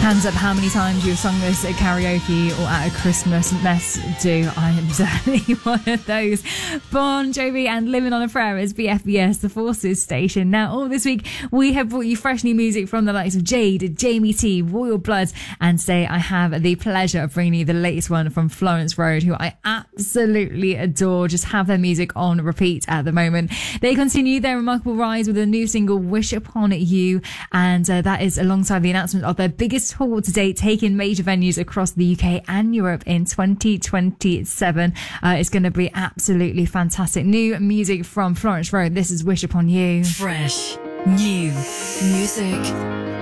Hands up how many times you've sung this at karaoke or at a Christmas mess do. I am certainly one of those. Bon Jovi and Living on a Prayer is BFBS, the Forces station. Now, all this week, we have brought you fresh new music from the likes of Jade, Jamie T, Royal Blood, and today I have the pleasure of bringing you the latest one from Florence Road, who I absolutely adore. Just have their music on repeat at the moment. They continue their remarkable rise with a new single, Wish Upon You, and that is alongside the announcement of their biggest tour to date, taking major venues across the UK and Europe in 2027. It's going to be absolutely fantastic. New music from Florence Road. This is Wish Upon You. Fresh, new music.